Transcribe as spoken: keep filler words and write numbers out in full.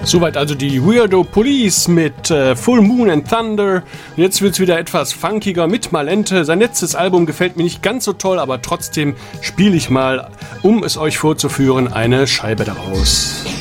Soweit also die Weirdo Police mit äh, Full Moon and Thunder. Jetzt wird's wieder etwas funkiger mit Malente. Sein letztes Album gefällt mir nicht ganz so toll, aber trotzdem spiele ich mal, um es euch vorzuführen, eine Scheibe daraus.